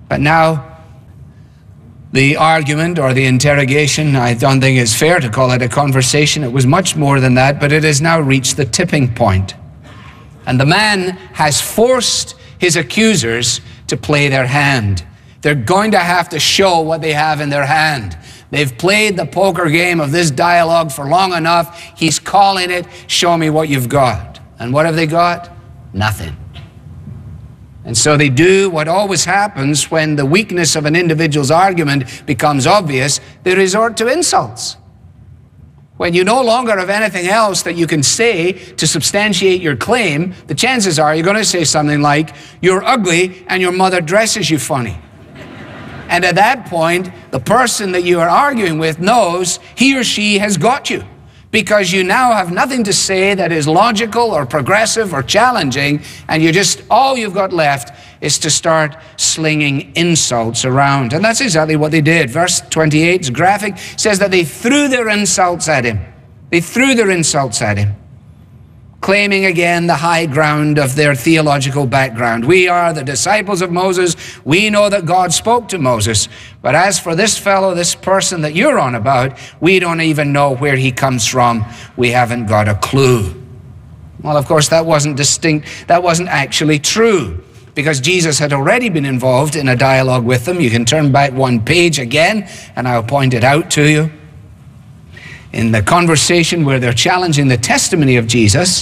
But now, the argument or the interrogation, I don't think it's fair to call it a conversation. It was much more than that, but it has now reached the tipping point. And the man has forced his accusers to play their hand. They're going to have to show what they have in their hand. They've played the poker game of this dialogue for long enough. He's calling it, show me what you've got. And what have they got? Nothing. And so they do what always happens when the weakness of an individual's argument becomes obvious. They resort to insults. When you no longer have anything else that you can say to substantiate your claim, the chances are you're going to say something like, you're ugly and your mother dresses you funny. And at that point, the person that you are arguing with knows he or she has got you, because you now have nothing to say that is logical or progressive or challenging, and all you've got left is to start slinging insults around. And that's exactly what they did. Verse 28 is graphic. It says that they threw their insults at him. They threw their insults at him, claiming again the high ground of their theological background. We are the disciples of Moses. We know that God spoke to Moses. But as for this fellow, this person that you're on about, we don't even know where he comes from. We haven't got a clue. Well, of course, that wasn't distinct. That wasn't actually true, because Jesus had already been involved in a dialogue with them. You can turn back one page again, and I'll point it out to you. In the conversation where they're challenging the testimony of Jesus,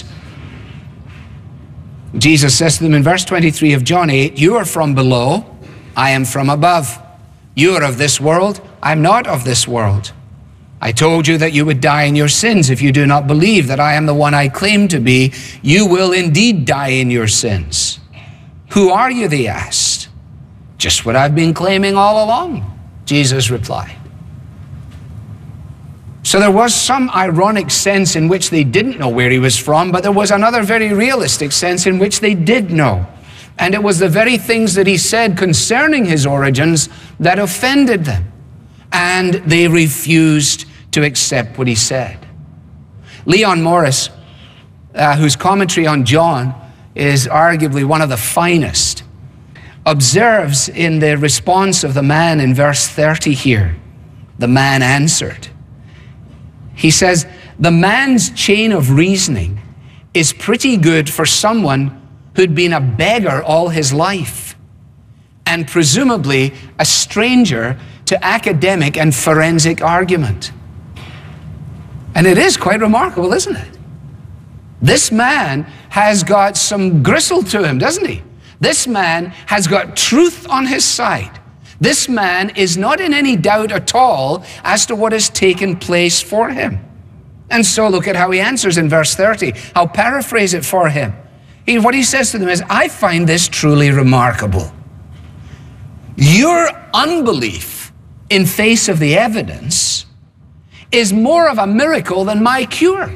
Jesus says to them in verse 23 of John 8, you are from below, I am from above. You are of this world, I'm not of this world. I told you that you would die in your sins if you do not believe that I am the one I claim to be. You will indeed die in your sins. Who are you, they asked. Just what I've been claiming all along, Jesus replied. So there was some ironic sense in which they didn't know where he was from, but there was another very realistic sense in which they did know. And it was the very things that he said concerning his origins that offended them. And they refused to accept what he said. Leon Morris, whose commentary on John is arguably one of the finest, observes in the response of the man in verse 30 here, the man answered. He says, the man's chain of reasoning is pretty good for someone who'd been a beggar all his life, and presumably a stranger to academic and forensic argument. And it is quite remarkable, isn't it? This man has got some gristle to him, doesn't he? This man has got truth on his side. This man is not in any doubt at all as to what has taken place for him. And so look at how he answers in verse 30. I'll paraphrase it for him. What he says to them is, I find this truly remarkable. Your unbelief in face of the evidence is more of a miracle than my cure.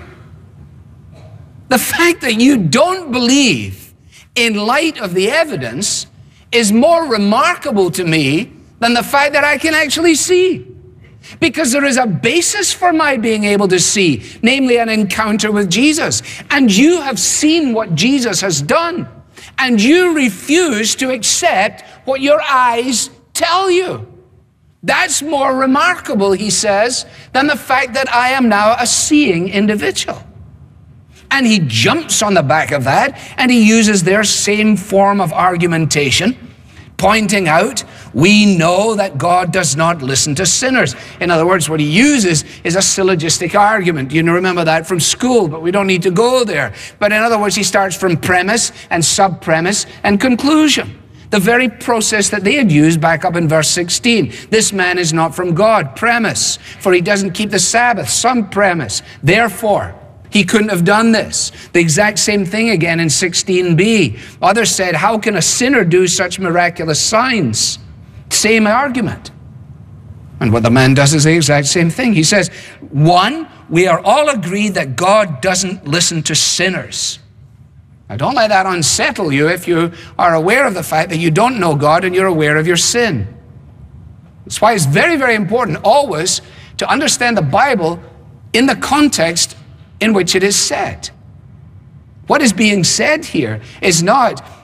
The fact that you don't believe in light of the evidence is more remarkable to me than the fact that I can actually see. Because there is a basis for my being able to see, namely an encounter with Jesus. And you have seen what Jesus has done, and you refuse to accept what your eyes tell you. That's more remarkable, he says, than the fact that I am now a seeing individual. And he jumps on the back of that, and he uses their same form of argumentation, pointing out, we know that God does not listen to sinners. In other words, what he uses is a syllogistic argument. You remember that from school, but we don't need to go there. But in other words, he starts from premise and sub-premise and conclusion. The very process that they had used back up in verse 16. This man is not from God. Premise. For he doesn't keep the Sabbath. Some premise. Therefore, he couldn't have done this. The exact same thing again in 16b. Others said, how can a sinner do such miraculous signs? Same argument. And what the man does is the exact same thing. He says, one, we are all agreed that God doesn't listen to sinners. Now don't let that unsettle you if you are aware of the fact that you don't know God and you're aware of your sin. That's why it's very, very important always to understand the Bible in the context in which it is said. What is being said here is not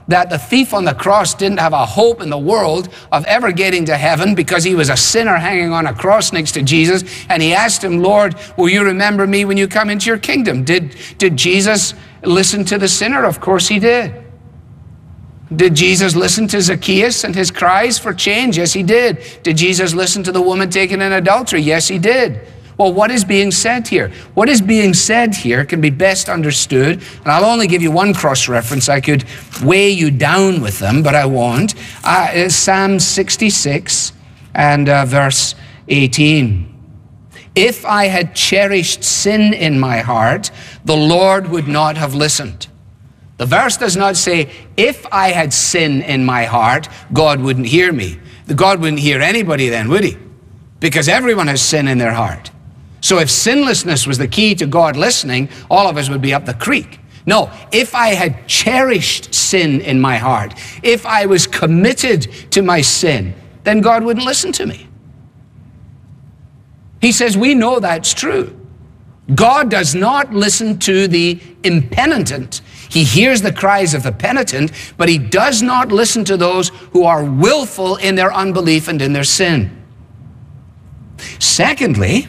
that the thief on the cross didn't have a hope in the world of ever getting to heaven because he was a sinner hanging on a cross next to Jesus. And he asked him, Lord, will you remember me when you come into your kingdom? Did Jesus listen to the sinner? Of course he did. Did Jesus listen to Zacchaeus and his cries for change? Yes, he did. Did Jesus listen to the woman taken in adultery? Yes, he did. Well, what is being said here? What is being said here can be best understood, and I'll only give you one cross-reference. I could weigh you down with them, but I won't. It's Psalm 66 and verse 18. If I had cherished sin in my heart, the Lord would not have listened. The verse does not say, if I had sin in my heart, God wouldn't hear me. God wouldn't hear anybody then, would he? Because everyone has sin in their heart. So if sinlessness was the key to God listening, all of us would be up the creek. No, if I had cherished sin in my heart, if I was committed to my sin, then God wouldn't listen to me. He says we know that's true. God does not listen to the impenitent. He hears the cries of the penitent, but he does not listen to those who are willful in their unbelief and in their sin. Secondly,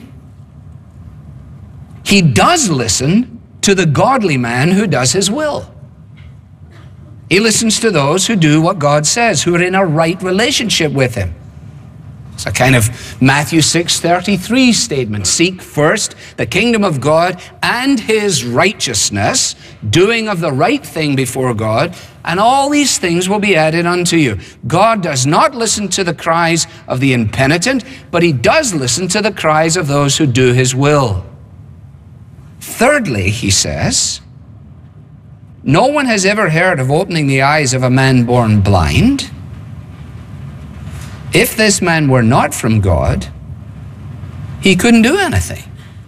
he does listen to the godly man who does his will. He listens to those who do what God says, who are in a right relationship with him. It's a kind of Matthew 6:33 statement. Seek first the kingdom of God and his righteousness, doing of the right thing before God, and all these things will be added unto you. God does not listen to the cries of the impenitent, but he does listen to the cries of those who do his will. Thirdly, he says, no one has ever heard of opening the eyes of a man born blind. If this man were not from God, he couldn't do anything.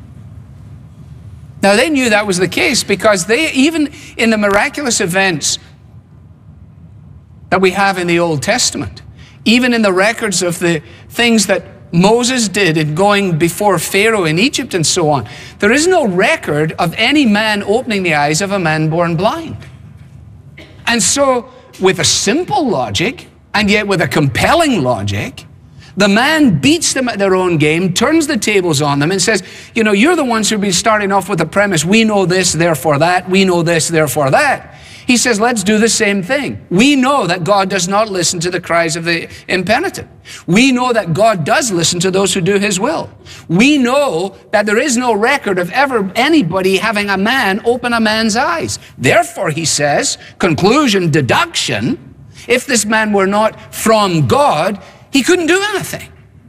Now, they knew that was the case because they, even in the miraculous events that we have in the Old Testament, even in the records of the things that Moses did in going before Pharaoh in Egypt and so on, there is no record of any man opening the eyes of a man born blind. And so, with a simple logic, and yet with a compelling logic, the man beats them at their own game, turns the tables on them and says, you know, you're the ones who've been starting off with the premise, we know this, therefore that, we know this, therefore that. He says, let's do the same thing. We know that God does not listen to the cries of the impenitent. We know that God does listen to those who do his will. We know that there is no record of ever anybody having a man open a man's eyes. Therefore, he says, conclusion, deduction, if this man were not from God, he couldn't do anything.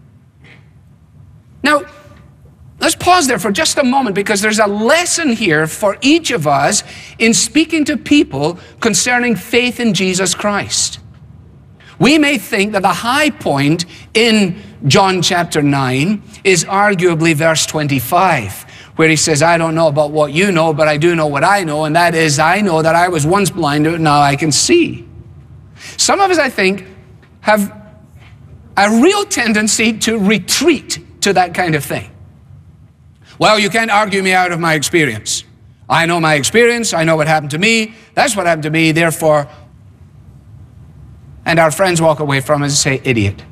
Now, let's pause there for just a moment because there's a lesson here for each of us in speaking to people concerning faith in Jesus Christ. We may think that the high point in John chapter 9 is arguably verse 25, where he says, I don't know about what you know, but I do know what I know, and that is I know that I was once blind, but now I can see. Some of us, I think, have a real tendency to retreat to that kind of thing. Well, you can't argue me out of my experience. I know my experience. I know what happened to me. That's what happened to me. Therefore, and our friends walk away from us and say, idiot.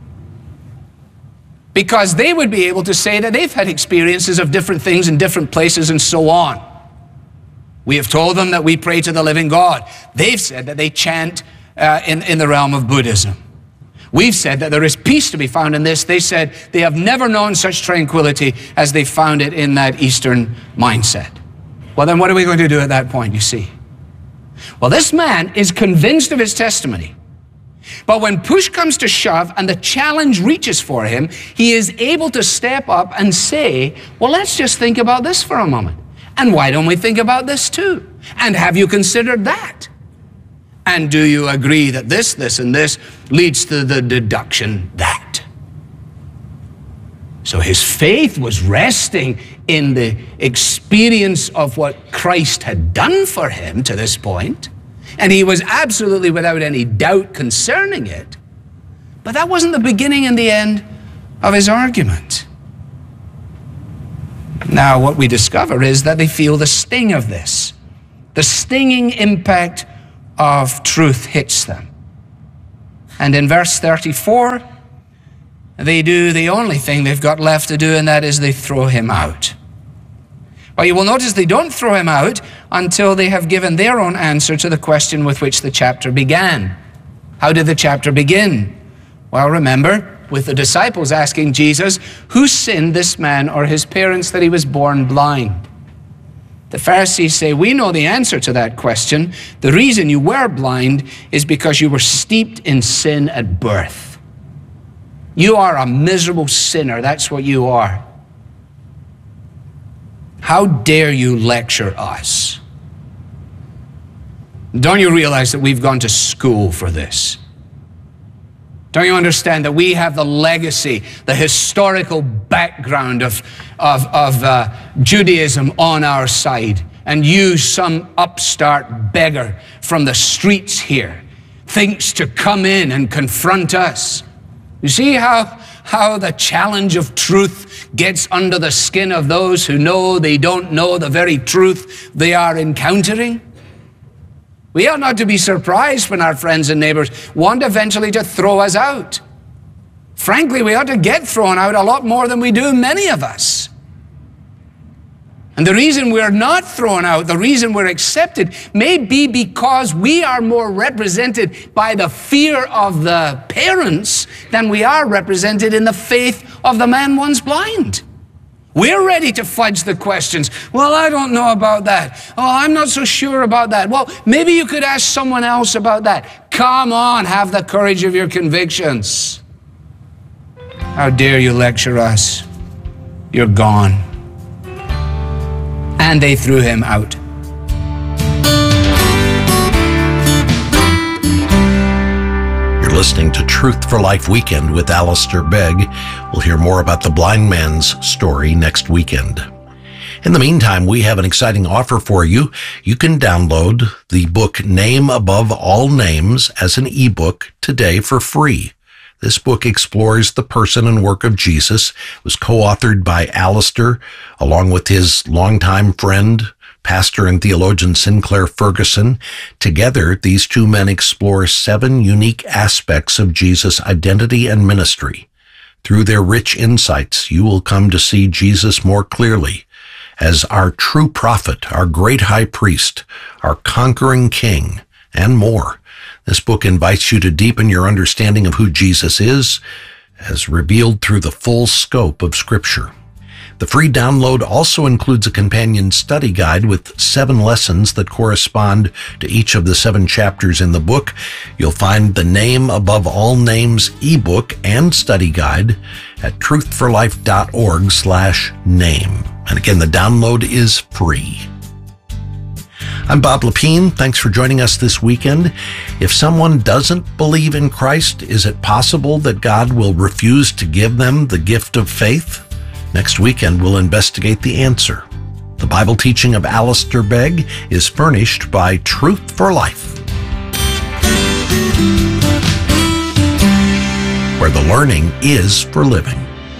Because they would be able to say that they've had experiences of different things in different places and so on. We have told them that we pray to the living God. They've said that they chant in the realm of Buddhism. We've said that there is peace to be found in this. They said they have never known such tranquility as they found it in that Eastern mindset. Well, then what are we going to do at that point, you see? Well, this man is convinced of his testimony. But when push comes to shove and the challenge reaches for him, he is able to step up and say, well, let's just think about this for a moment. And why don't we think about this too? And have you considered that? And do you agree that this, and this leads to the deduction that? So his faith was resting in the experience of what Christ had done for him to this point, and he was absolutely without any doubt concerning it. But that wasn't the beginning and the end of his argument. Now, what we discover is that they feel the sting of this, the stinging impact of truth hits them. And in verse 34, they do the only thing they've got left to do, and that is they throw him out. But you will notice they don't throw him out until they have given their own answer to the question with which the chapter began. How did the chapter begin? Well, remember, with the disciples asking Jesus, who sinned, this man or his parents, that he was born blind? The Pharisees say, we know the answer to that question. The reason you were blind is because you were steeped in sin at birth. You are a miserable sinner. That's what you are. How dare you lecture us? Don't you realize that we've gone to school for this? Don't you understand that we have the legacy, the historical background of Judaism on our side, and you, some upstart beggar from the streets here, thinks to come in and confront us? You see how the challenge of truth gets under the skin of those who know they don't know the very truth they are encountering? We ought not to be surprised when our friends and neighbors want eventually to throw us out. Frankly, we ought to get thrown out a lot more than we do, many of us. And the reason we're not thrown out, the reason we're accepted, may be because we are more represented by the fear of the parents than we are represented in the faith of the man once blind. We're ready to fudge the questions. Well, I don't know about that. Oh, I'm not so sure about that. Well, maybe you could ask someone else about that. Come on, have the courage of your convictions. How dare you lecture us? You're gone. And they threw him out. You're listening to Truth for Life Weekend with Alistair Begg. We'll hear more about the blind man's story next weekend. In the meantime, we have an exciting offer for you. You can download the book Name Above All Names as an ebook today for free. This book explores the person and work of Jesus. It was co-authored by Alistair, along with his longtime friend, pastor and theologian Sinclair Ferguson. Together, these two men explore 7 unique aspects of Jesus' identity and ministry. Through their rich insights, you will come to see Jesus more clearly as our true prophet, our great high priest, our conquering king, and more. This book invites you to deepen your understanding of who Jesus is, as revealed through the full scope of Scripture. The free download also includes a companion study guide with 7 lessons that correspond to each of the 7 chapters in the book. You'll find the Name Above All Names ebook and study guide at truthforlife.org/name. And again, the download is free. I'm Bob Lepine. Thanks for joining us this weekend. If someone doesn't believe in Christ, is it possible that God will refuse to give them the gift of faith? Next weekend, we'll investigate the answer. The Bible teaching of Alistair Begg is furnished by Truth for Life, where the learning is for living.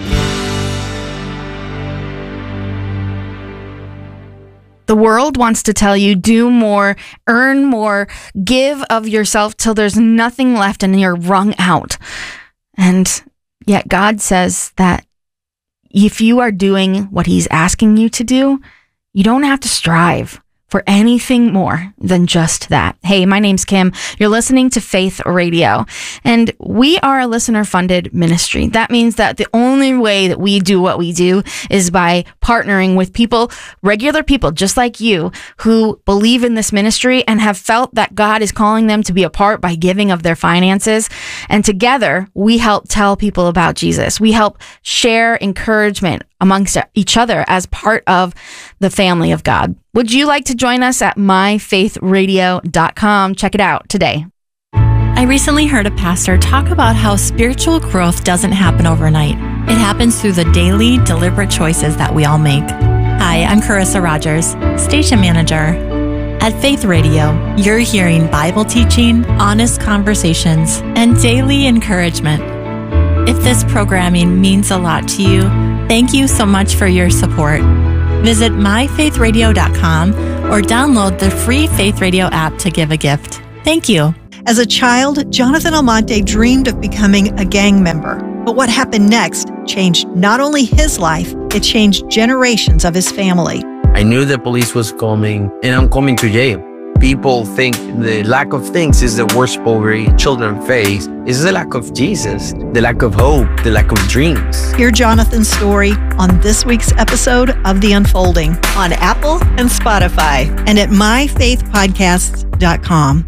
The world wants to tell you, do more, earn more, give of yourself till there's nothing left and you're wrung out. And yet God says that if you are doing what he's asking you to do, you don't have to strive for anything more than just that. Hey, my name's Kim. You're listening to Faith Radio, and we are a listener-funded ministry. That means that the only way that we do what we do is by partnering with people, regular people just like you, who believe in this ministry and have felt that God is calling them to be a part by giving of their finances. And together, we help tell people about Jesus. We help share encouragement amongst each other as part of the family of God. Would you like to join us at myfaithradio.com? Check it out today. I recently heard a pastor talk about how spiritual growth doesn't happen overnight. It happens through the daily, deliberate choices that we all make. Hi, I'm Carissa Rogers, station manager. At Faith Radio, you're hearing Bible teaching, honest conversations, and daily encouragement. If this programming means a lot to you, thank you so much for your support. Visit myfaithradio.com or download the free Faith Radio app to give a gift. Thank you. As a child, Jonathan Almonte dreamed of becoming a gang member. But what happened next changed not only his life, it changed generations of his family. I knew the police was coming, and I'm coming to jail. People think the lack of things is the worst poverty children face. It's the lack of Jesus, the lack of hope, the lack of dreams. Hear Jonathan's story on this week's episode of The Unfolding on Apple and Spotify and at myfaithpodcasts.com.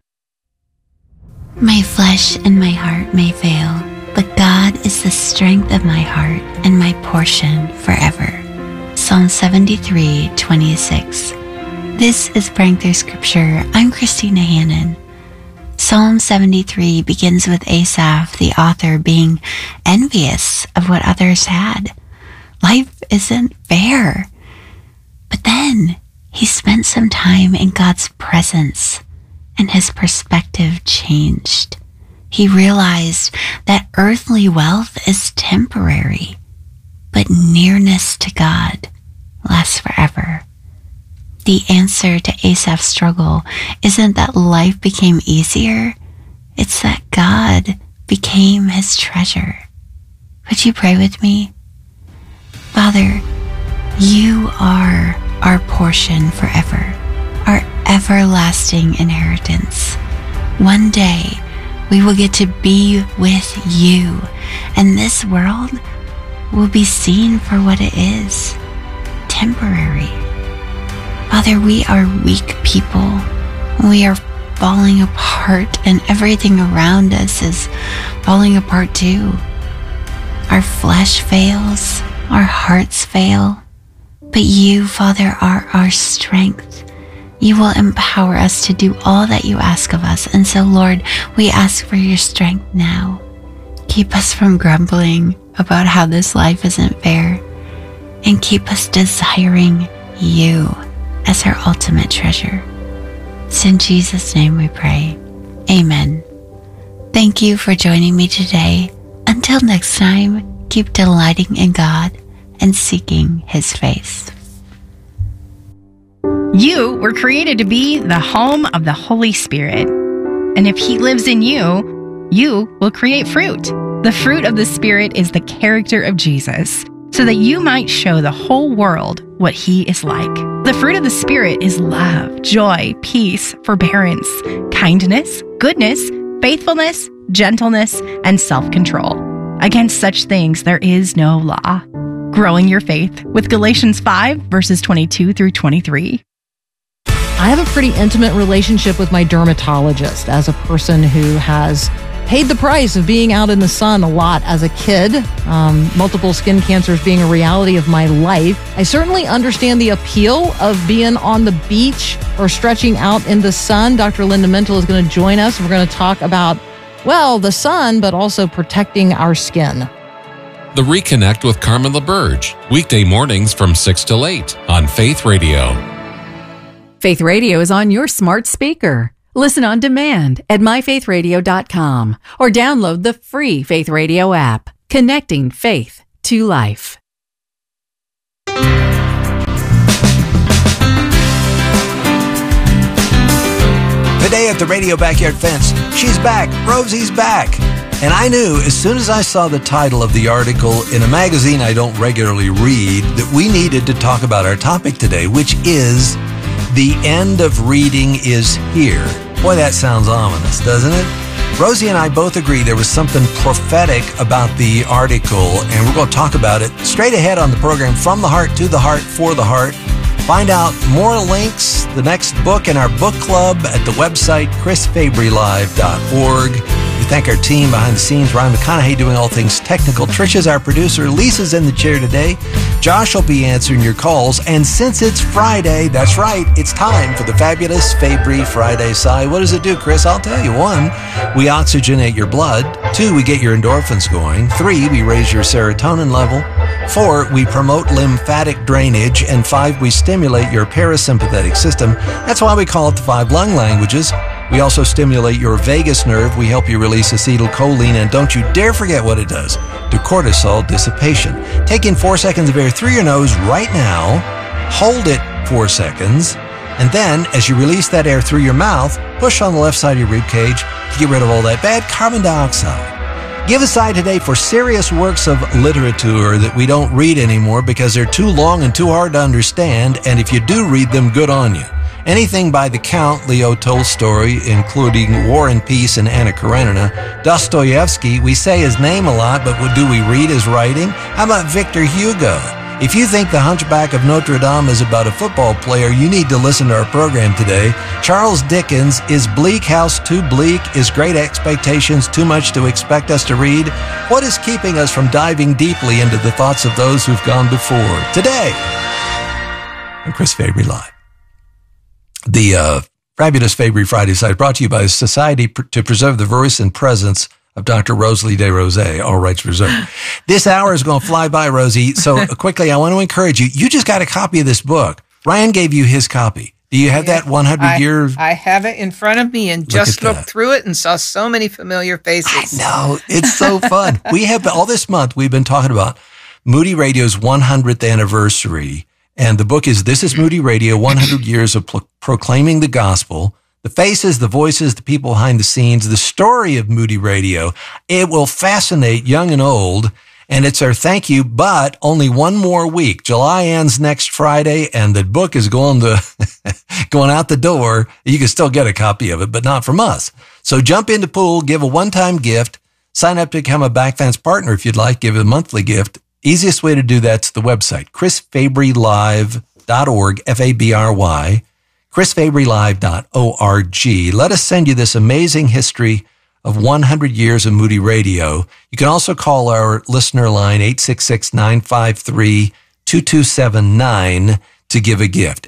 My flesh and my heart may fail, but God is the strength of my heart and my portion forever. Psalm 73:26. This is Praying Through Scripture. I'm Christina Hannon. Psalm 73 begins with Asaph, the author, being envious of what others had. Life isn't fair. But then he spent some time in God's presence, and his perspective changed. He realized that earthly wealth is temporary, but nearness to God lasts forever. The answer to Asaph's struggle isn't that life became easier, it's that God became his treasure. Would you pray with me? Father, you are our portion forever, our everlasting inheritance. One day, we will get to be with you, and this world will be seen for what it is, temporary. Father, we are weak people. We are falling apart, and everything around us is falling apart too. Our flesh fails, our hearts fail, but you, Father, are our strength. You will empower us to do all that you ask of us. And so, Lord, we ask for your strength now. Keep us from grumbling about how this life isn't fair, and keep us desiring you as our ultimate treasure. It's in Jesus' name we pray. Amen. Thank you for joining me today. Until next time, keep delighting in God and seeking his face. You were created to be the home of the Holy Spirit. And if he lives in you, you will create fruit. The fruit of the Spirit is the character of Jesus, so that you might show the whole world what he is like. The fruit of the Spirit is love, joy, peace, forbearance, kindness, goodness, faithfulness, gentleness, and self-control. Against such things there is no law. Growing your faith with Galatians 5, verses 22 through 23. I have a pretty intimate relationship with my dermatologist as a person who has paid the price of being out in the sun a lot as a kid, multiple skin cancers being a reality of my life. I certainly understand the appeal of being on the beach or stretching out in the sun. Dr. Linda Mental is going to join us. We're going to talk about, well, the sun, but also protecting our skin. The Reconnect with Carmen LaBerge, weekday mornings from 6 till 8 on Faith Radio. Faith Radio is on your smart speaker. Listen on demand at myfaithradio.com or download the free Faith Radio app, connecting faith to life. Today at the Radio Backyard Fence, she's back. Rosie's back. And I knew as soon as I saw the title of the article in a magazine I don't regularly read that we needed to talk about our topic today, which is The End of Reading is Here. Boy, that sounds ominous, doesn't it? Rosie and I both agree there was something prophetic about the article, and we're going to talk about it straight ahead on the program, From the Heart to the Heart for the Heart. Find out more links, the next book in our book club at the website chrisfabrilive.org. We thank our team behind the scenes, Ryan McConaughey doing all things technical. Trisha's our producer. Lisa's in the chair today. Josh will be answering your calls. And since it's Friday, that's right, it's time for the fabulous Fabry Friday Sigh. What does it do, Chris? I'll tell you. 1, we oxygenate your blood. 2, we get your endorphins going. 3, we raise your serotonin level. 4, we promote lymphatic drainage. And 5, we stimulate your parasympathetic system. That's why we call it the 5 lung languages. We also stimulate your vagus nerve. We help you release acetylcholine, and don't you dare forget what it does to cortisol dissipation. Take in 4 seconds of air through your nose right now. Hold it 4 seconds. And then, as you release that air through your mouth, push on the left side of your rib cage to get rid of all that bad carbon dioxide. Give aside today for serious works of literature that we don't read anymore because they're too long and too hard to understand, and if you do read them, good on you. Anything by the Count, Leo Tolstoy, including War and Peace and Anna Karenina. Dostoevsky, we say his name a lot, but do we read his writing? How about Victor Hugo? If you think The Hunchback of Notre Dame is about a football player, you need to listen to our program today. Charles Dickens, Is Bleak House Too Bleak? Is Great Expectations Too Much to Expect Us to Read? What is keeping us from diving deeply into the thoughts of those who've gone before? Today, on Chris Fabry Live. The Fabulous Fabry Friday site brought to you by the Society to Preserve the Voice and Presence of Dr. Rosalie DesRosiers, all rights reserved. This hour is going to fly by, Rosie. So quickly, I want to encourage you. You just got a copy of this book. Ryan gave you his copy. Do you have that 100-year? I have it in front of me and just looked through it and saw so many familiar faces. I know. It's so fun. We have all this month, we've been talking about Moody Radio's 100th anniversary. And the book is This is Moody Radio, 100 Years of Proclaiming the Gospel. The faces, the voices, the people behind the scenes, the story of Moody Radio. It will fascinate young and old, and it's our thank you, but only one more week. July ends next Friday, and the book is going out the door. You can still get a copy of it, but not from us. So jump in the pool, give a one-time gift, sign up to become a Backfans partner if you'd like, give a monthly gift. Easiest way to do that's the website, chrisfabrylive.org, Fabry, chrisfabrylive.org. Let us send you this amazing history of 100 years of Moody Radio. You can also call our listener line, 866-953-2279, to give a gift.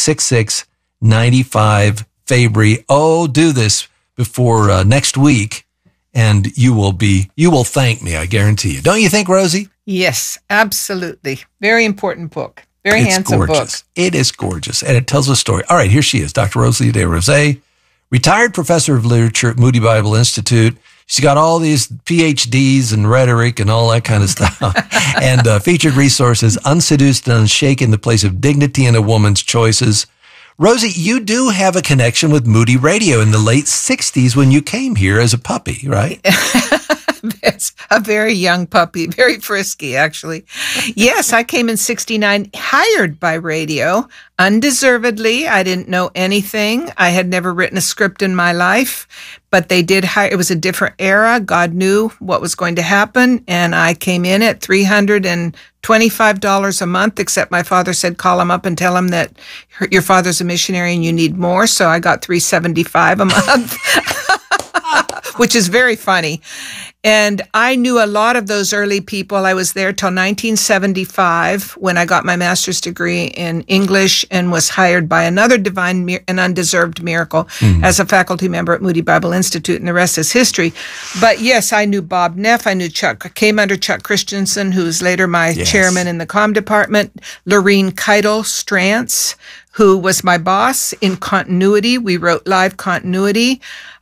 866-95-FABRY. Oh, do this before next week, and you will thank me, I guarantee you. Don't you think, Rosie? Yes, absolutely. Very important book. Very handsome gorgeous. book. It is gorgeous, and it tells a story. All right, here she is, Dr. Rosalie DesRosiers, retired professor of literature at Moody Bible Institute. She's got all these PhDs and rhetoric and all that kind of stuff. And featured resources, Unseduced and Unshaken, the Place of Dignity in a Woman's Choices. Rosie, you do have a connection with Moody Radio in the late 60s when you came here as a puppy, right? It's a very young puppy, very frisky, actually. Yes, I came in 69, hired by radio, undeservedly. I didn't know anything. I had never written a script in my life, but they did hire. It was a different era. God knew what was going to happen, and I came in at $325 a month, except my father said, call him up and tell him that your father's a missionary and you need more. So I got $375 a month, which is very funny. And I knew a lot of those early people. I was there till 1975 when I got my master's degree in English and was hired by another divine and undeserved miracle as a faculty member at Moody Bible Institute, and the rest is history. But yes, I knew Bob Neff. I knew Chuck. I came under Chuck Christensen, who was later my chairman in the comm department. Lorene Keitel Strantz, who was my boss in continuity. We wrote live continuity.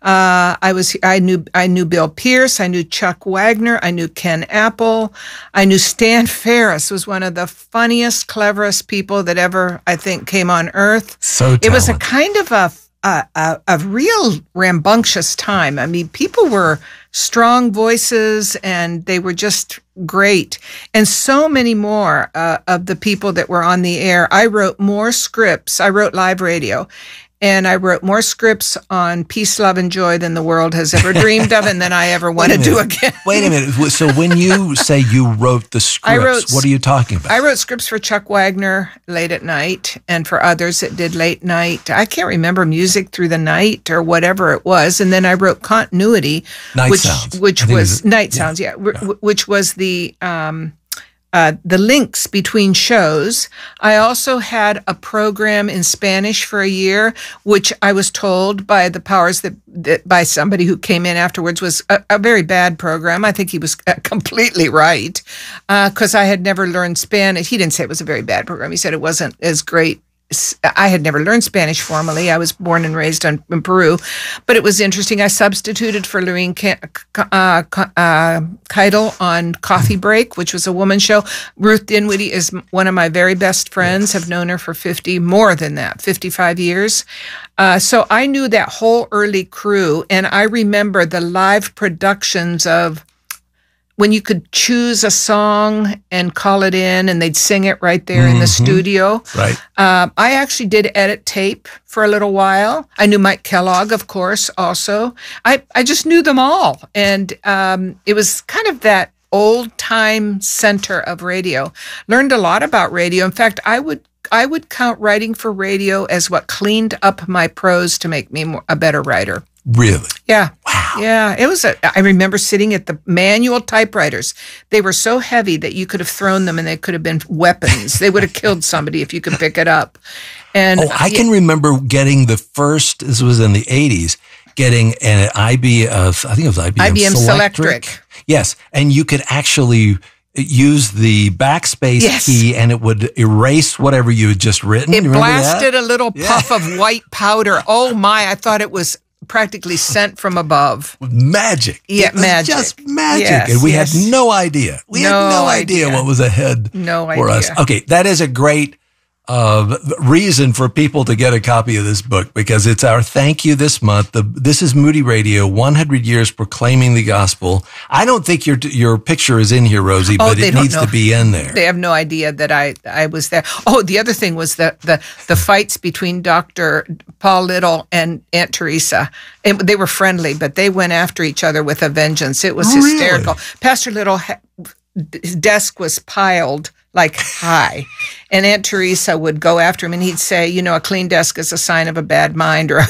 I knew Bill Pierce. I knew Chuck Wagner. I knew Ken Apple. I knew Stan Ferris was one of the funniest, cleverest people that ever, I think, came on earth. So talented. It was a kind of a real rambunctious time. I mean, people were strong voices and they were just great. And so many more of the people that were on the air. I wrote more scripts. I wrote live radio. And I wrote more scripts on peace, love, and joy than the world has ever dreamed of and than I ever want to do again. Wait a minute. So when you say you wrote the scripts, what are you talking about? I wrote scripts for Chuck Wagner late at night and for others that did late night. I can't remember Music Through the Night or whatever it was. And then I wrote Continuity, which was the links between shows. I also had a program in Spanish for a year, which I was told by the powers that by somebody who came in afterwards was a very bad program. I think he was completely right, because I had never learned Spanish. He didn't say it was a very bad program. He said it wasn't as great I had never learned Spanish formally. I was born and raised in Peru, but it was interesting. I substituted for Lorene Keidel on Coffee Break, which was a woman show. Ruth Dinwiddie is one of my very best friends. Have known her for 55 years. So I knew that whole early crew, and I remember the live productions of when you could choose a song and call it in, and they'd sing it right there in the studio. Right. I actually did edit tape for a little while. I knew Mike Kellogg, of course, also. I just knew them all. And it was kind of that old-time center of radio. Learned a lot about radio. In fact, I would count writing for radio as what cleaned up my prose to make me a better writer. Really? Yeah. Wow. Yeah. It was I remember sitting at the manual typewriters. They were so heavy that you could have thrown them and they could have been weapons. They would have killed somebody if you could pick it up. And I can remember getting the first, this was in the 80s, getting an I think it was IBM Selectric. Yes. And you could actually use the backspace key and it would erase whatever you had just written. It blasted a little puff of white powder. Oh my, I thought it was practically sent from above. Magic. Yeah, magic. Just magic. Yes, and we had no idea. We had no idea what was ahead for us. Okay, that is a great reason for people to get a copy of this book, because it's our thank you this month. This is Moody Radio, 100 Years Proclaiming the Gospel. I don't think your picture is in here, Rosie, but it needs to be in there. They have no idea that I was there. Oh, the other thing was the fights between Dr. Paul Little and Aunt Teresa. They were friendly, but they went after each other with a vengeance. It was hysterical. Really? Pastor Little, his desk was piled like high. And Aunt Teresa would go after him and he'd say, a clean desk is a sign of a bad mind, or,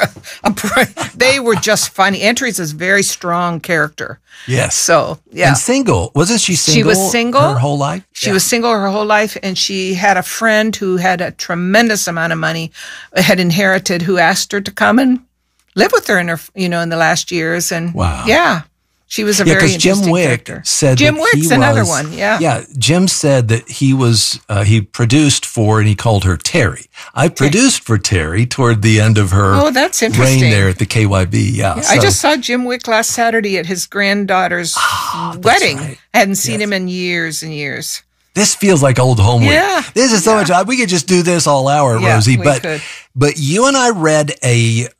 they were just funny. Aunt Teresa's a very strong character. Yes. So, yeah. And single. Wasn't she single? She was single. Her whole life? She was single her whole life, and she had a friend who had a tremendous amount of money, had inherited, who asked her to come and live with her in her, in the last years. And yeah. She was a very interesting Jim Wick character. said Jim that Wick's another one, yeah. Yeah, Jim said that he was, he produced for, and he called her Terry. I produced for Terry toward the end of her that's reign interesting. there at the KYB, yeah. I just saw Jim Wick last Saturday at his granddaughter's wedding. Right. I hadn't seen him in years and years. This feels like old home week. Yeah. This is so much. We could just do this all hour, Rosie. But you and I read an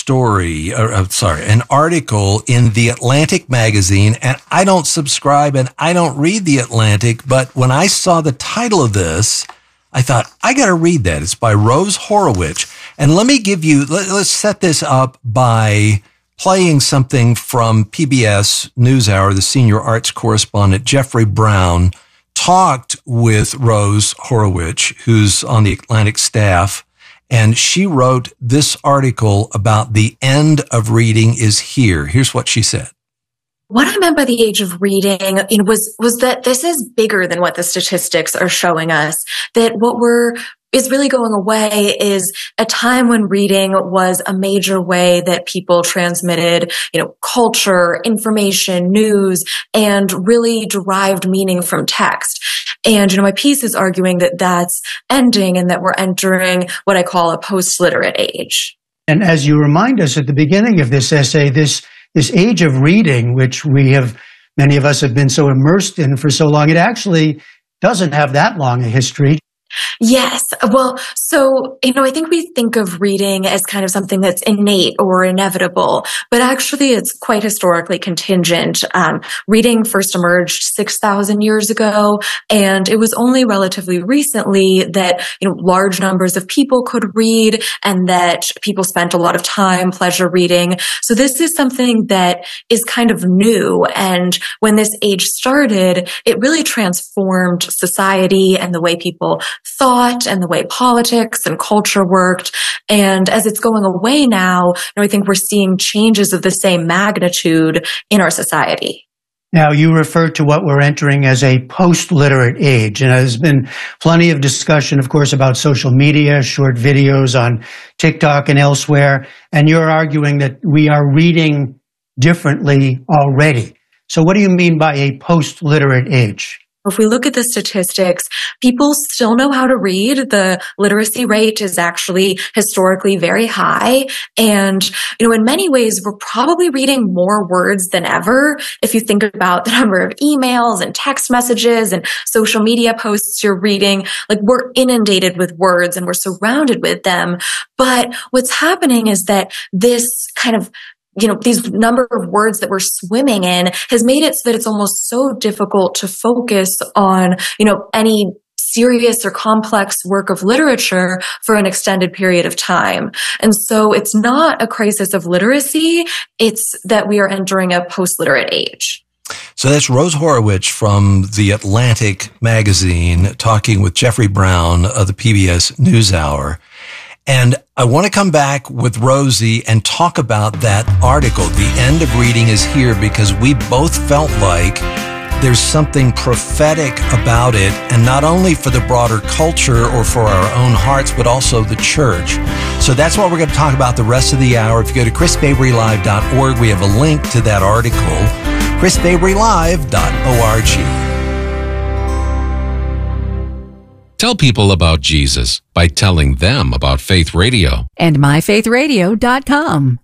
article in The Atlantic magazine, and I don't subscribe and I don't read The Atlantic, but when I saw the title of this, I thought, I got to read that. It's by Rose Horowitz. And let me let's set this up by playing something from PBS NewsHour. The senior arts correspondent, Jeffrey Brown, talked with Rose Horowitz, who's on the Atlantic staff, and she wrote this article about the end of reading is here. Here's what she said. What I meant by the age of reading was that this is bigger than what the statistics are showing us, that what is really going away is a time when reading was a major way that people transmitted, culture, information, news, and really derived meaning from text. And, my piece is arguing that that's ending and that we're entering what I call a post-literate age. And as you remind us at the beginning of this essay, this age of reading, which many of us have been so immersed in for so long, it actually doesn't have that long a history. Yes. Well, so, I think we think of reading as kind of something that's innate or inevitable, but actually it's quite historically contingent. Reading first emerged 6,000 years ago, and it was only relatively recently that, large numbers of people could read and that people spent a lot of time pleasure reading. So this is something that is kind of new. And when this age started, it really transformed society and the way people thought and the way politics and culture worked. And as it's going away now, I think we're seeing changes of the same magnitude in our society. Now, you refer to what we're entering as a post-literate age. And there's been plenty of discussion, of course, about social media, short videos on TikTok and elsewhere. And you're arguing that we are reading differently already. So what do you mean by a post-literate age? If we look at the statistics, people still know how to read. The literacy rate is actually historically very high. And, in many ways, we're probably reading more words than ever. If you think about the number of emails and text messages and social media posts you're reading, like we're inundated with words and we're surrounded with them. But what's happening is that this kind of these number of words that we're swimming in has made it so that it's almost so difficult to focus on, any serious or complex work of literature for an extended period of time. And so it's not a crisis of literacy. It's that we are entering a post-literate age. So that's Rose Horowitz from The Atlantic magazine talking with Jeffrey Brown of the PBS NewsHour. And I want to come back with Rosie and talk about that article. The end of reading is here because we both felt like there's something prophetic about it, and not only for the broader culture or for our own hearts, but also the church. So that's what we're going to talk about the rest of the hour. If you go to chrisfabrylive.org, we have a link to that article, chrisfabrylive.org. Tell people about Jesus by telling them about Faith Radio. And myfaithradio.com.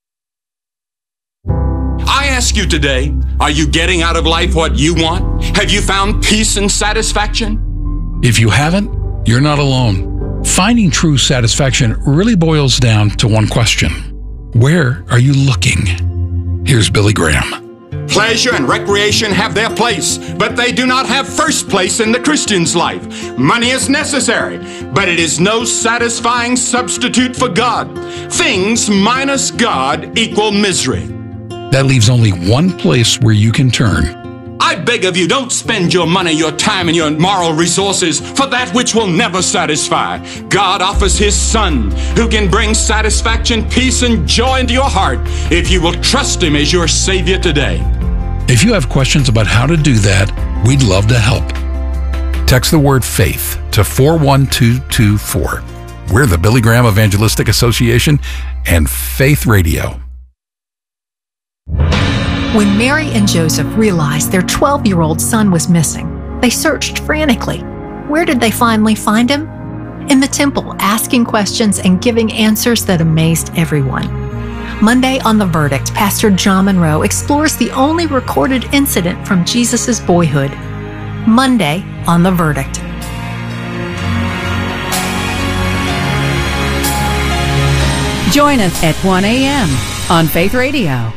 I ask you today, are you getting out of life what you want? Have you found peace and satisfaction? If you haven't, you're not alone. Finding true satisfaction really boils down to one question. Where are you looking? Here's Billy Graham. Pleasure and recreation have their place, but they do not have first place in the Christian's life. Money is necessary, but it is no satisfying substitute for God. Things minus God equal misery. That leaves only one place where you can turn. I beg of you, don't spend your money, your time, and your moral resources for that which will never satisfy. God offers His Son, who can bring satisfaction, peace, and joy into your heart if you will trust Him as your Savior today. If you have questions about how to do that, we'd love to help. Text the word FAITH to 41224. We're the Billy Graham Evangelistic Association and Faith Radio. When Mary and Joseph realized their 12-year-old son was missing, they searched frantically. Where did they finally find him? In the temple, asking questions and giving answers that amazed everyone. Monday on The Verdict, Pastor John Monroe explores the only recorded incident from Jesus' boyhood. Monday on The Verdict. Join us at 1 a.m. on Faith Radio.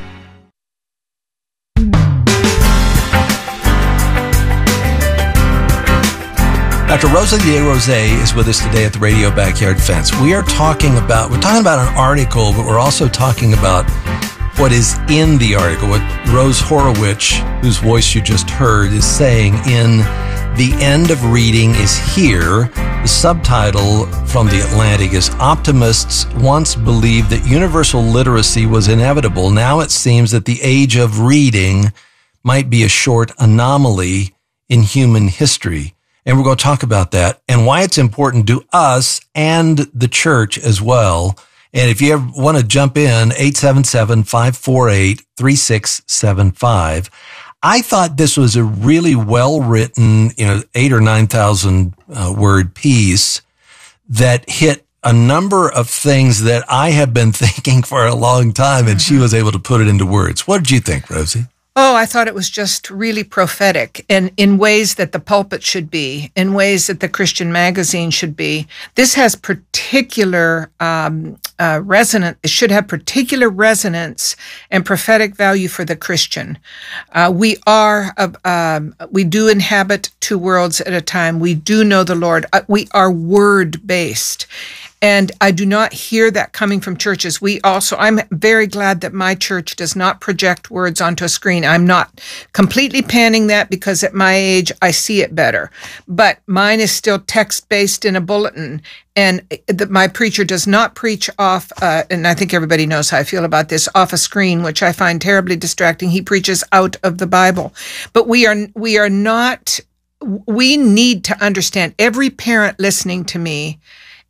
Dr. Rosa Rose is with us today at the Radio Backyard Fence. We're talking about an article, but we're also talking about what is in the article, what Rose Horowitz, whose voice you just heard, is saying in The End of Reading is Here. The subtitle from The Atlantic is Optimists once believed that universal literacy was inevitable. Now it seems that the age of reading might be a short anomaly in human history. And we're going to talk about that and why it's important to us and the church as well. And if you ever want to jump in, 877-548-3675. I thought this was a really well-written, 8,000 or 9,000 word piece that hit a number of things that I have been thinking for a long time, and she was able to put it into words. What did you think, Rosie? Oh, I thought it was just really prophetic and in ways that the pulpit should be, in ways that the Christian magazine should be. This has particular resonance. It should have particular resonance and prophetic value for the Christian. We do inhabit two worlds at a time. We do know the Lord. We are word-based. And I do not hear that coming from churches. I'm very glad that my church does not project words onto a screen. I'm not completely panning that because at my age, I see it better. But mine is still text-based in a bulletin. And my preacher does not preach off, and I think everybody knows how I feel about this, off a screen, which I find terribly distracting. He preaches out of the Bible. But we need to understand, every parent listening to me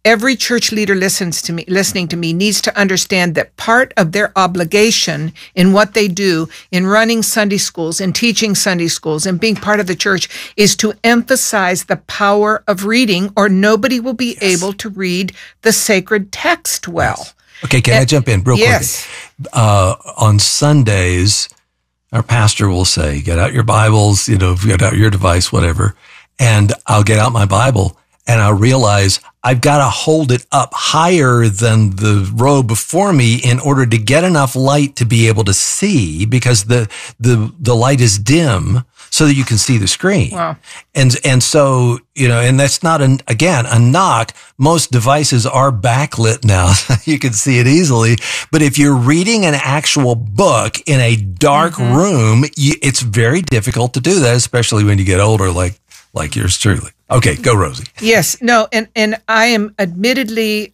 every church leader listening to me needs to understand that part of their obligation in what they do in running Sunday schools and teaching Sunday schools and being part of the church is to emphasize the power of reading, or nobody will be able to read the sacred text well. Yes. Okay, can I jump in real quick? On Sundays, our pastor will say, get out your Bibles, get out your device, whatever. And I'll get out my Bible and I'll realize I've got to hold it up higher than the row before me in order to get enough light to be able to see, because the light is dim so that you can see the screen. Wow. And so, and that's not a knock. Most devices are backlit now. You can see it easily. But if you're reading an actual book in a dark room, it's very difficult to do that, especially when you get older, like yours truly. Okay, go, Rosie. Yes, no, and I am admittedly,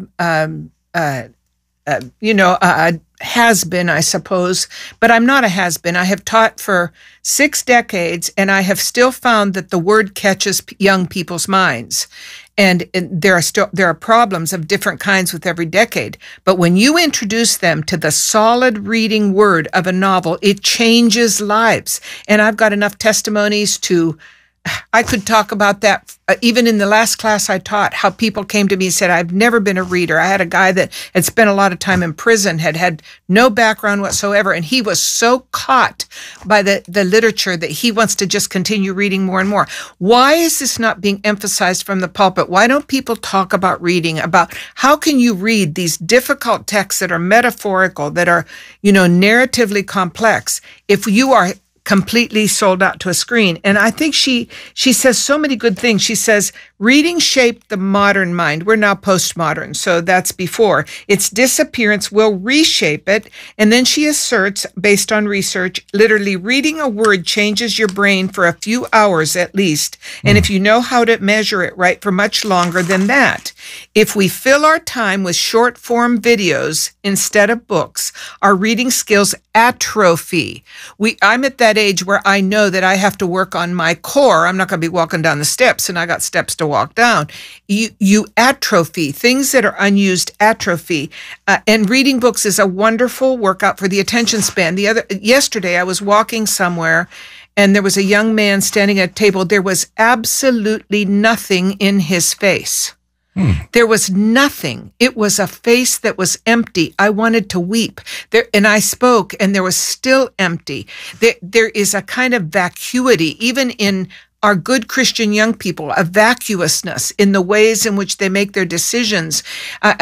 has-been, I suppose, but I'm not a has-been. I have taught for 6 decades, and I have still found that the word catches young people's minds. And there are problems of different kinds with every decade. But when you introduce them to the solid reading word of a novel, it changes lives. And I've got enough testimonies I could talk about that. Even in the last class I taught, how people came to me and said, I've never been a reader. I had a guy that had spent a lot of time in prison, had no background whatsoever, and he was so caught by the literature that he wants to just continue reading more and more. Why is this not being emphasized from the pulpit? Why don't people talk about reading, about how can you read these difficult texts that are metaphorical, that are, narratively complex, if you are completely sold out to a screen? And I think she says so many good things. She says, reading shaped the modern mind. We're now postmodern, so that's before. Its disappearance will reshape it. And then she asserts, based on research, literally reading a word changes your brain for a few hours at least. And if you know how to measure it right, for much longer than that. If we fill our time with short form videos instead of books, our reading skills atrophy. I'm at that age where I know that I have to work on my core. I'm not going to be walking down the steps, and I got steps to walk down. You atrophy. Things that are unused atrophy. And reading books is a wonderful workout for the attention span. Yesterday I was walking somewhere, and there was a young man standing at a table. There was absolutely nothing in his face. There was nothing. It was a face that was empty. I wanted to weep. And I spoke, and there was still empty. There is a kind of vacuity, even in our good Christian young people, a vacuousness in the ways in which they make their decisions. I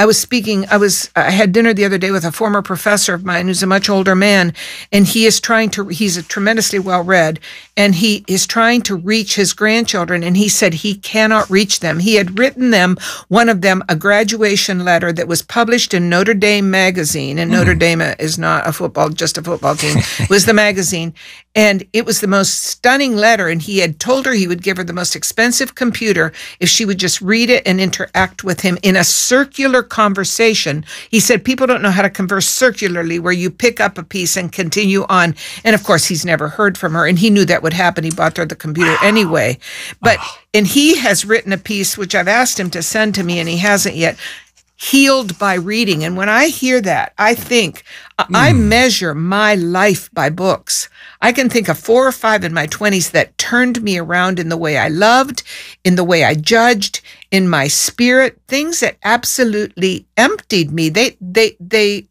had dinner the other day with a former professor of mine who's a much older man, and he's a tremendously well-read, and he is trying to reach his grandchildren, and he said he cannot reach them. He had written them, one of them, a graduation letter that was published in Notre Dame magazine, and Notre Dame is not just a football team. It was the magazine, and it was the most stunning letter, and he had told her he would give her the most expensive computer if she would just read it and interact with him in a circular conversation. He said people don't know how to converse circularly, where you pick up a piece and continue on. And of course, he's never heard from her, and he knew that would happen. He bought her the computer anyway. And he has written a piece, which I've asked him to send to me, and he hasn't yet, healed by reading. And when I hear that, I think I measure my life by books. I can think of 4 or 5 in my 20s that turned me around in the way I loved, in the way I judged, in my spirit, things that absolutely emptied me. They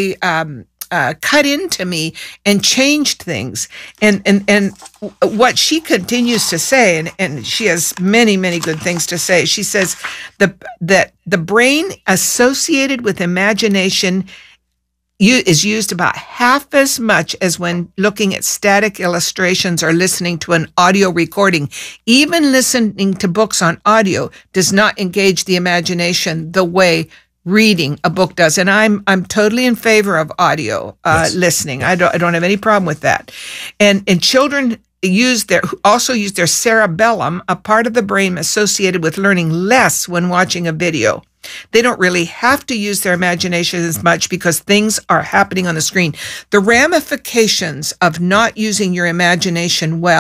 cut into me and changed things. And what she continues to say, and she has many, many good things to say. She says that the brain associated with imagination is used about half as much as when looking at static illustrations or listening to an audio recording. Even listening to books on audio does not engage the imagination the way reading a book does. And I'm totally in favor of audio listening. I don't have any problem with that. And children also use their cerebellum, a part of the brain associated with learning, less when watching a video. They don't really have to use their imagination as much because things are happening on the screen. The ramifications of not using your imagination well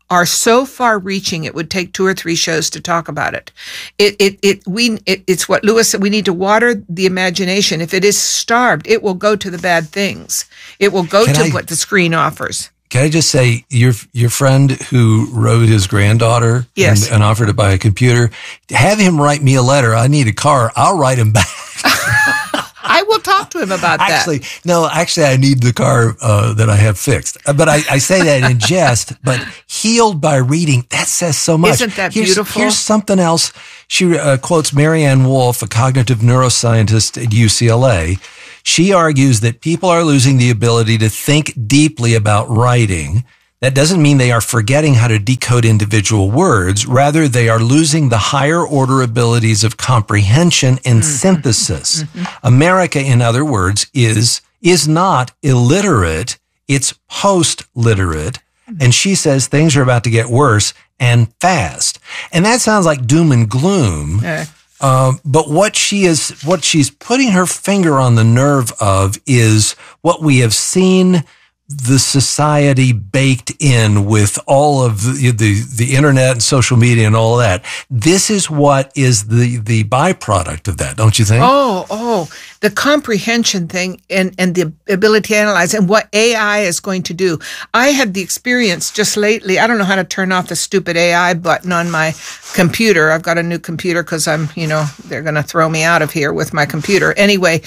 are so far-reaching it would take 2 or 3 shows to talk about it. It's what Lewis said. We need to water the imagination. If it is starved, it will go to the bad things. It will go to what the screen offers. Can I just say, your friend who wrote his granddaughter and offered to buy a computer, have him write me a letter. I need a car. I'll write him back. I will talk to him about that. Actually, I need the car that I have fixed. But I say that in jest, but healed by reading, that says so much. Isn't that beautiful? Here's something else. She quotes Marianne Wolf, a cognitive neuroscientist at UCLA. She argues that people are losing the ability to think deeply about writing. That doesn't mean they are forgetting how to decode individual words. Rather, they are losing the higher order abilities of comprehension and synthesis. America, in other words, is not illiterate. It's post-literate. And she says things are about to get worse and fast. And that sounds like doom and gloom. But what she's putting her finger on the nerve of is what we have seen the society baked in with all of the internet and social media and all that. This is what is the byproduct of that, don't you think? Oh, the comprehension thing and the ability to analyze and what AI is going to do. I had the experience just lately. I don't know how to turn off the stupid AI button on my computer. I've got a new computer because they're going to throw me out of here with my computer. Anyway,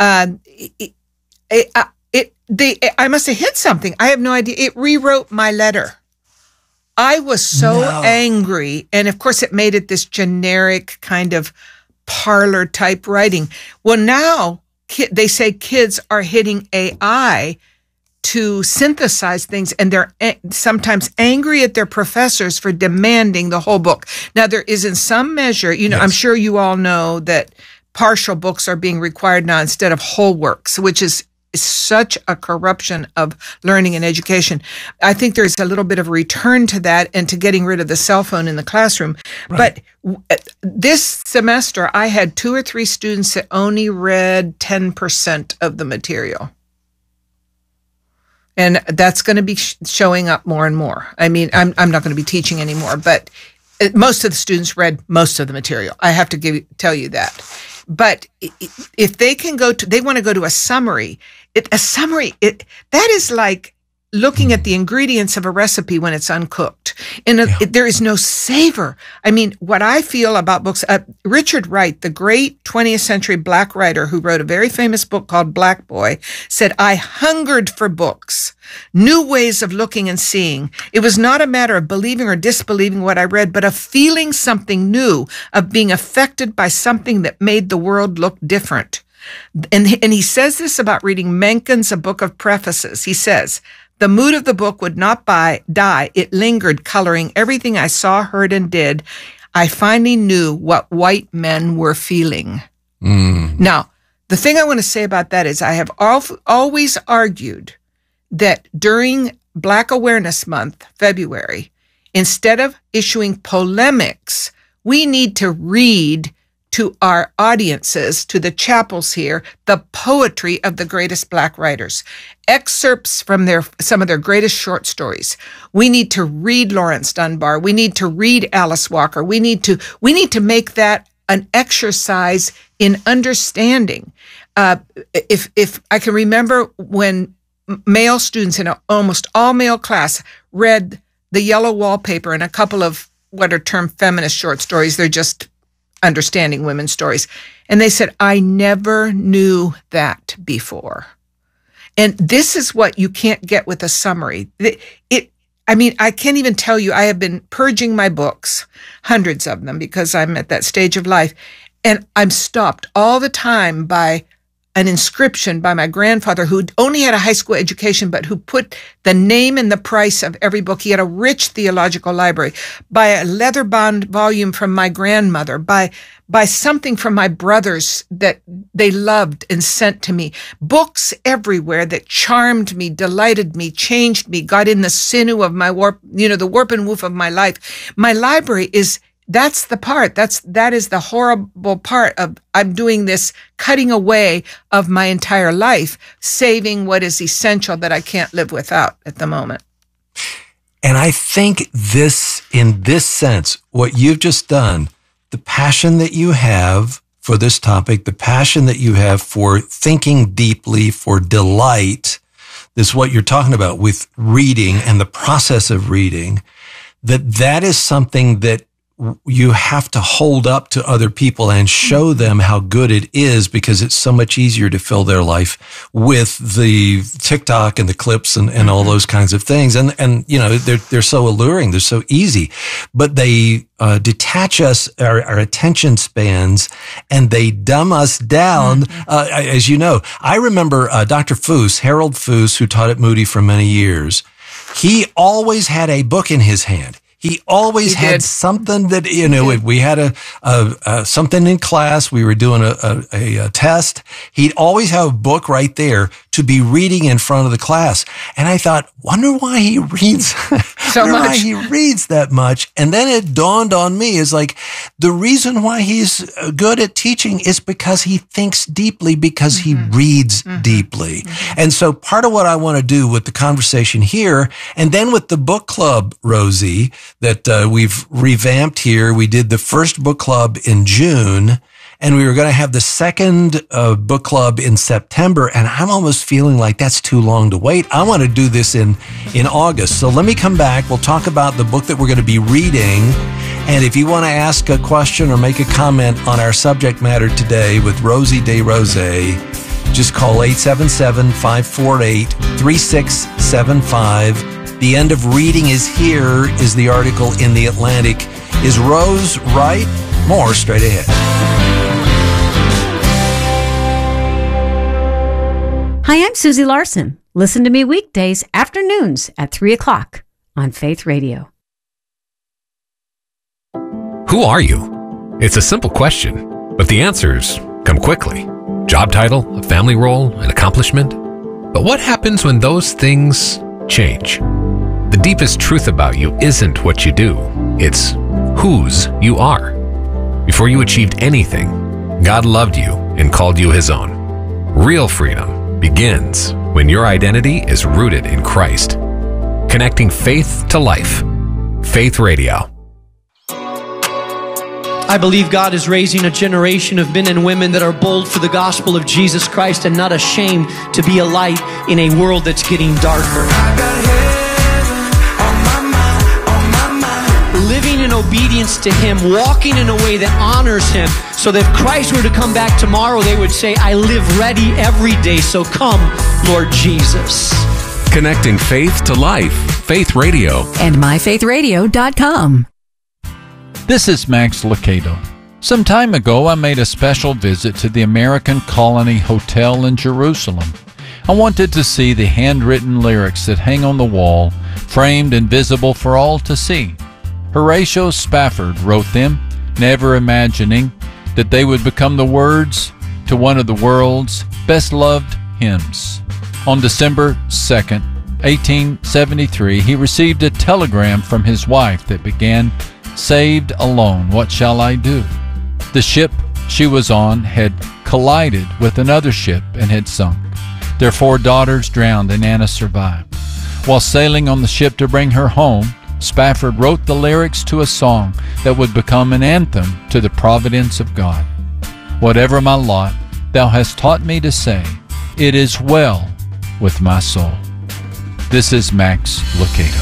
I must have hit something. I have no idea. It rewrote my letter. I was so angry. And of course, it made it this generic kind of parlor type writing. Well, now they say kids are hitting AI to synthesize things, and they're sometimes angry at their professors for demanding the whole book. Now, there is in some measure, I'm sure you all know that partial books are being required now instead of whole works, which is such a corruption of learning and education. I think there's a little bit of a return to that and to getting rid of the cell phone in the classroom. Right. But this semester, I had 2 or 3 students that only read 10% of the material. And that's going to be showing up more and more. I mean, I'm not going to be teaching anymore, but most of the students read most of the material. I have to tell you that. But if they can they want to go to a summary. That is like looking at the ingredients of a recipe when it's uncooked. And there is no savor. I mean, what I feel about books, Richard Wright, the great 20th century Black writer who wrote a very famous book called Black Boy, said, I hungered for books, new ways of looking and seeing. It was not a matter of believing or disbelieving what I read, but of feeling something new, of being affected by something that made the world look different. And he says this about reading Mencken's A Book of Prefaces. He says, the mood of the book would not die. It lingered, coloring everything I saw, heard, and did. I finally knew what white men were feeling. Now, the thing I want to say about that is I have always argued that during Black Awareness Month, February, instead of issuing polemics, we need to read to our audiences, to the chapels here, the poetry of the greatest Black writers, excerpts from some of their greatest short stories. We need to read Lawrence Dunbar. We need to read Alice Walker. We need to make that an exercise in understanding. If I can remember when male students in an almost all male class read The Yellow Wallpaper and a couple of what are termed feminist short stories, they're just understanding women's stories. And they said, I never knew that before. And this is what you can't get with a summary. I can't even tell you, I have been purging my books, hundreds of them, because I'm at that stage of life. And I'm stopped all the time by an inscription by my grandfather, who only had a high school education, but who put the name and the price of every book. He had a rich theological library, by a leather-bound volume from my grandmother, by something from my brothers that they loved and sent to me. Books everywhere that charmed me, delighted me, changed me, got in the sinew of my the warp and woof of my life. My library that's the part. That is the horrible part of I'm doing this cutting away of my entire life, saving what is essential that I can't live without at the moment. And I think this, in this sense, what you've just done, the passion that you have for this topic, the passion that you have for thinking deeply, for delight, is what you're talking about with reading and the process of reading, that is something that you have to hold up to other people and show them how good it is, because it's so much easier to fill their life with the TikTok and the clips and all those kinds of things. And you know, they're so alluring. They're so easy, but they detach us, our attention spans, and they dumb us down. As you know, I remember Dr. Foos, Harold Foos, who taught at Moody for many years. He always had a book in his hand. He always had something that, you know, we had something in class, we were doing a test. He'd always have a book right there to be reading in front of the class. And I thought, wonder why he reads so much. Why he reads that much. And then it dawned on me, is like, the reason why he's good at teaching is because he thinks deeply, because he reads deeply. And so part of what I want to do with the conversation here, and then with the book club, Rosie, that we've revamped here. We did the first book club in June, and we were going to have the second book club in September. And I'm almost feeling like that's too long to wait. I want to do this in August. So let me come back. We'll talk about the book that we're going to be reading. And if you want to ask a question or make a comment on our subject matter today with Rosie DeRose, just call 877-548-3675. The end of reading is here, is the article in The Atlantic. Is Rose right? More straight ahead. Hi, I'm Susie Larson. Listen to me weekdays afternoons at 3 o'clock on Faith Radio. Who are you? It's a simple question, but the answers come quickly. Job title, a family role, an accomplishment. But what happens when those things change? The deepest truth about you isn't what you do, it's whose you are. Before you achieved anything, God loved you and called you His own. Real freedom begins when your identity is rooted in Christ. Connecting faith to life. Faith Radio. I believe God is raising a generation of men and women that are bold for the gospel of Jesus Christ and not ashamed to be a light in a world that's getting darker. Living in obedience to Him, walking in a way that honors Him, so that if Christ were to come back tomorrow, they would say, I live ready every day, so come, Lord Jesus. Connecting faith to life. Faith Radio. And myfaithradio.com. This is Max Lucado. Some time ago, I made a special visit to the American Colony Hotel in Jerusalem. I wanted to see the handwritten lyrics that hang on the wall, framed and visible for all to see. Horatio Spafford wrote them, never imagining that they would become the words to one of the world's best-loved hymns. On December 2nd, 1873, he received a telegram from his wife that began, "Saved alone, what shall I do?" The ship she was on had collided with another ship and had sunk. Their 4 daughters drowned and Anna survived. While sailing on the ship to bring her home, Spafford wrote the lyrics to a song that would become an anthem to the providence of God. Whatever my lot, Thou hast taught me to say, it is well with my soul. This is Max Lucado.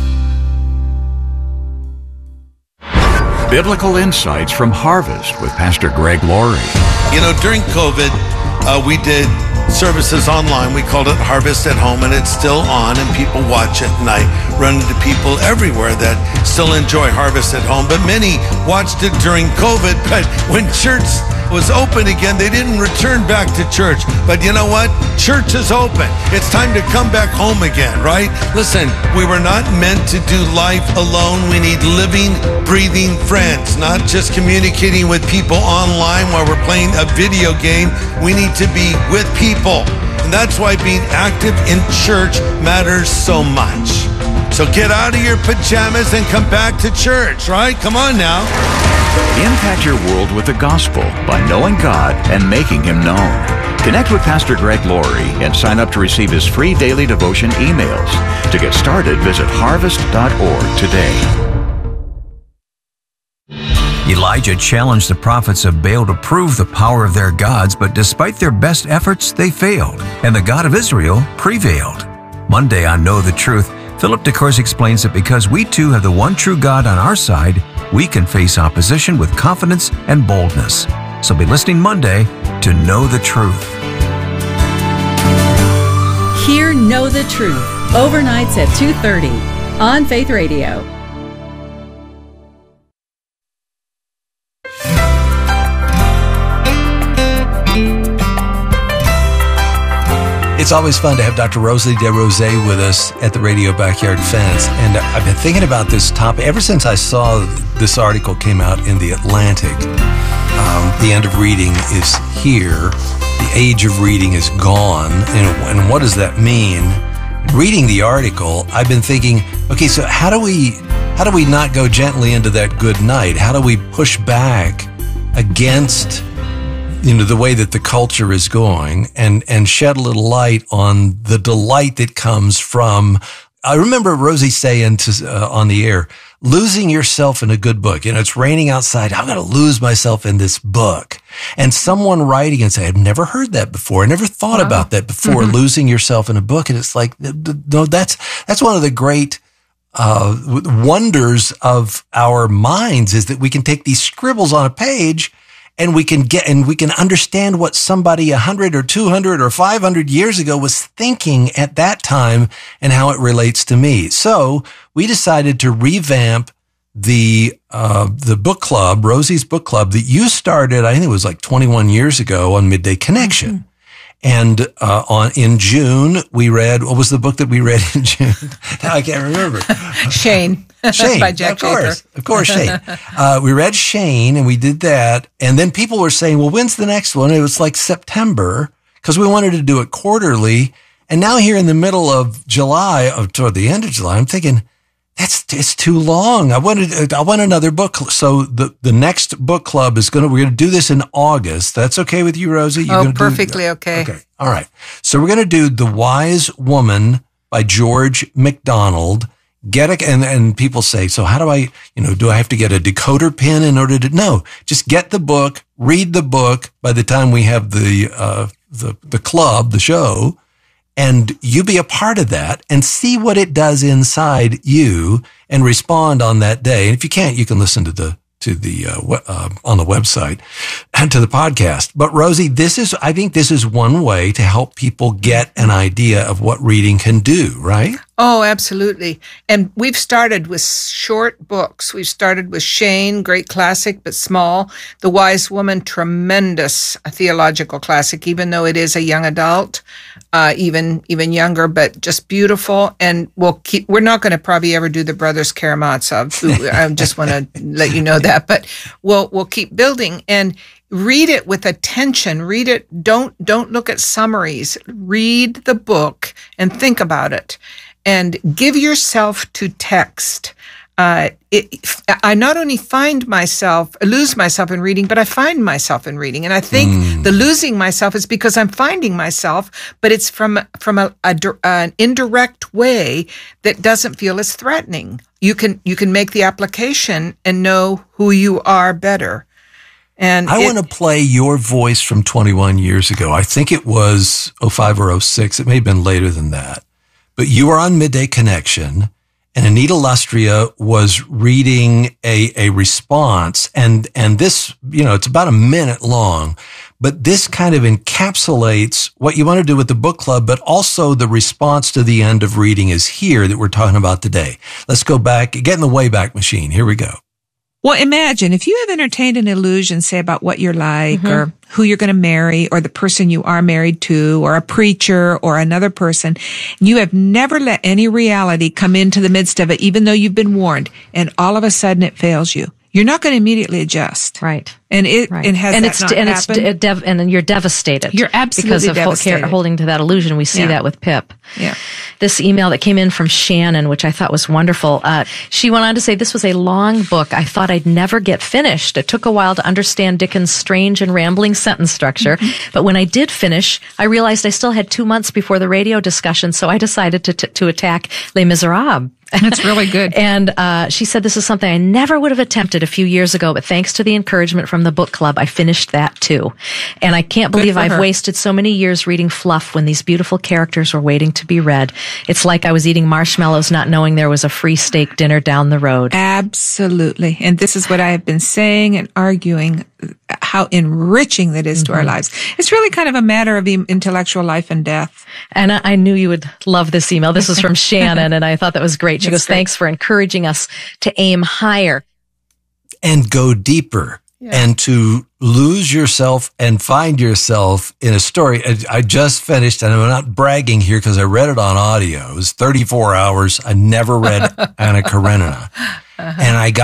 Biblical Insights from Harvest with Pastor Greg Laurie. You know, during COVID, we did services online. We called it Harvest at Home, and it's still on, and people watch it. And I run into people everywhere that still enjoy Harvest at Home, but many watched it during COVID. But when church was open again, they didn't return back to church. But you know what? Church is open. It's time to come back home again, right? Listen, we were not meant to do life alone. We need living, breathing friends, not just communicating with people online while we're playing a video game. We need to be with people. And that's why being active in church matters so much. So get out of your pajamas and come back to church, right? Come on now. Impact your world with the gospel by knowing God and making Him known. Connect with Pastor Greg Laurie and sign up to receive his free daily devotion emails. To get started, visit harvest.org today. Elijah challenged the prophets of Baal to prove the power of their gods, but despite their best efforts, they failed, and the God of Israel prevailed. Monday on Know the Truth, Philip DeCourse explains that because we too have the one true God on our side, we can face opposition with confidence and boldness. So be listening Monday to Know the Truth. Hear Know the Truth, overnights at 2:30 on Faith Radio. It's always fun to have Dr. Rosalie DeRose with us at the Radio Backyard Fence. And I've been thinking about this topic ever since I saw this article came out in The Atlantic. The end of reading is here. The age of reading is gone. And what does that mean? Reading the article, I've been thinking, okay, so how do we not go gently into that good night? How do we push back against the way that the culture is going and shed a little light on the delight that comes from, I remember Rosie saying on the air, losing yourself in a good book. It's raining outside. I'm going to lose myself in this book. And someone writing and say, I've never heard that before. I never thought about that before, losing yourself in a book. And it's like, no, that's one of the great wonders of our minds, is that we can take these scribbles on a page and we can understand what somebody 100 or 200 or 500 years ago was thinking at that time and how it relates to me. So we decided to revamp the book club, Rosie's book club, that you started, I think it was like 21 years ago, on Midday Connection. Mm-hmm. And in June, we read, what was the book that we read in June? I can't remember. Shane. By Jack Shafer. Of course, Shane. We read Shane, and we did that. And then people were saying, well, when's the next one? It was like September, because we wanted to do it quarterly. And now here in the middle of July, toward the end of July, I'm thinking, it's too long. I want another book. So the next book club we're going to do this in August. That's okay with you, Rosie? Perfectly okay. Okay. All right. So we're going to do The Wise Woman by George MacDonald. And people say, so how do I have to get a decoder pin in order to? No, just get the book, read the book by the time we have the club, the show, and you be a part of that and see what it does inside you and respond on that day. And if you can't, you can listen to the on the website and to the podcast. But Rosie, I think this is one way to help people get an idea of what reading can do, right? Oh, absolutely. And we've started with short books. We've started with Shane, great classic, but small. The Wise Woman, tremendous theological classic, even though it is a young adult, even younger, but just beautiful. And we're not going to probably ever do the Brothers Karamazov. I just want to let you know that, but we'll keep building and read it with attention. Read it. Don't look at summaries. Read the book and think about it. And give yourself to text. I not only lose myself in reading, but I find myself in reading. And I think the losing myself is because I'm finding myself, but it's from an indirect way that doesn't feel as threatening. You can make the application and know who you are better. And I want to play your voice from 21 years ago. I think it was 05 or 06. It may have been later than that. But you were on Midday Connection, and Anita Lustria was reading a response, and this, it's about a minute long, but this kind of encapsulates what you want to do with the book club, but also the response to the end of reading is here that we're talking about today. Let's go back, get in the Wayback Machine. Here we go. Well, imagine if you have entertained an illusion, say, about what you're like or who you're going to marry or the person you are married to or a preacher or another person. You have never let any reality come into the midst of it, even though you've been warned, and all of a sudden it fails you. You're not going to immediately adjust. Right. And it has and that not happened? and then you're devastated. You're absolutely because of devastated. holding to that illusion. We see that with Pip. Yeah. This email that came in from Shannon, which I thought was wonderful. She went on to say, this was a long book. I thought I'd never get finished. It took a while to understand Dickens' strange and rambling sentence structure. But when I did finish, I realized I still had 2 months before the radio discussion. So I decided to attack Les Miserables. That's really good. And she said, this is something I never would have attempted a few years ago, but thanks to the encouragement from the book club, I finished that too. And I can't believe I've wasted so many years reading fluff when these beautiful characters were waiting to be read. It's like I was eating marshmallows not knowing there was a free steak dinner down the road. Absolutely. And this is what I have been saying and arguing, how enriching that is to our lives. It's really kind of a matter of intellectual life and death. And I knew you would love this email. This is from Shannon, and I thought that was great. She goes, thanks for encouraging us to aim higher. And go deeper. And to lose yourself and find yourself in a story. I just finished, and I'm not bragging here because I read it on audio. It was 34 hours. I never read Anna Karenina. And I got